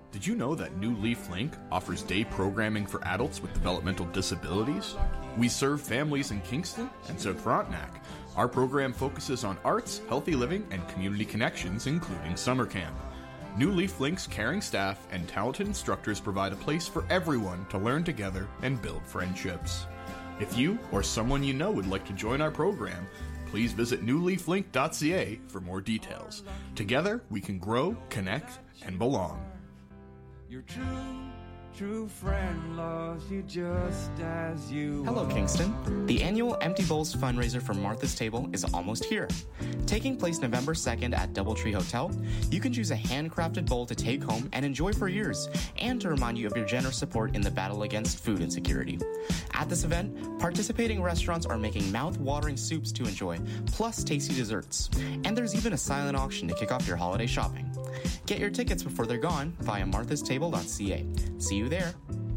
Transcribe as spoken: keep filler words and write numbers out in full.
Did you know that New Leaf Link offers day programming for adults with developmental disabilities? We serve families in Kingston and South Frontenac. Our program focuses on arts, healthy living, and community connections, including summer camp. New Leaf Link's caring staff and talented instructors provide a place for everyone to learn together and build friendships. If you or someone you know would like to join our program, please visit new leaf link dot c a for more details. Together, we can grow, connect, and belong. Your true, true friend loves you just as you Hello, are. Kingston. The annual Empty Bowls fundraiser for Martha's Table is almost here. Taking place November second at Doubletree Hotel, you can choose a handcrafted bowl to take home and enjoy for years, and to remind you of your generous support in the battle against food insecurity. At this event, participating restaurants are making mouth-watering soups to enjoy, plus tasty desserts. And there's even a silent auction to kick off your holiday shopping. Get your tickets before they're gone via marthas table dot c a. See you there.